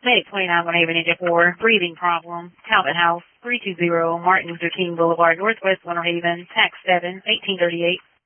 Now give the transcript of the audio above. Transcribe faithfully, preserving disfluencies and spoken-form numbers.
Medic twenty-nine one Haven Engine four, breathing problem, Talbot House, three two zero, Martin Luther King Boulevard, Northwest Winter Haven, Tax seven, eighteen thirty-eight.